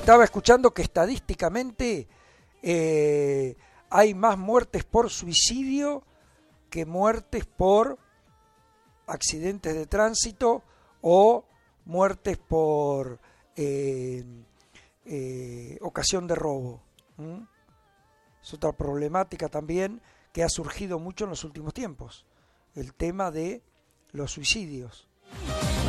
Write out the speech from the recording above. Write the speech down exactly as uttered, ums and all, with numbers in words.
estaba escuchando que estadísticamente eh, hay más muertes por suicidio que muertes por accidentes de tránsito o muertes por eh, eh, ocasión de robo. ¿Mm? Es otra problemática también que ha surgido mucho en los últimos tiempos, el tema de los suicidios.